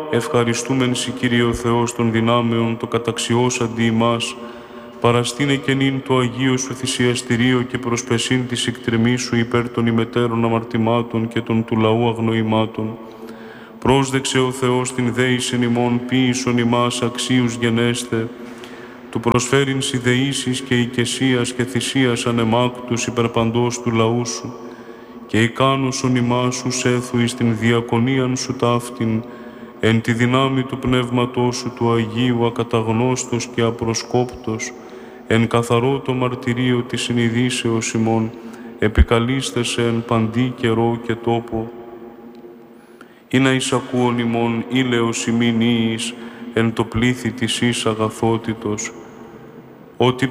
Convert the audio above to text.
ευχαριστούμεν σοι Κύριε ο Θεός των δυνάμεων, το καταξιώσαντι ημάς, παραστήνε και νυν το Αγίο Σου θυσιαστηρίο και προσπεσίν της εκτρεμής Σου υπέρ των ημετέρων αμαρτημάτων και των του λαού αγνοημάτων. Πρόσδεξε ο Θεός την δέησεν ημών, ποίησον ημάς αξίους γενέστε, του προσφέρειν συνδεήσεις και οικεσίας και θυσίας ανεμάκτους υπερπαντός του λαού Σου, και ικάνωσον ημάς Σου σέθου εις την διακονίαν Σου ταύτην, εν τη δυνάμει του Πνεύματός Σου του Αγίου ακαταγνώστος και απροσκόπτος, εν καθαρό το μαρτυρίο της συνειδήσεως ημών, επικαλείστεσαι εν παντή καιρό και τόπο, ή να εισακούον ημών ήλαιος ημίν ίης, εν το πλήθη της εις αγαθότητος, ότι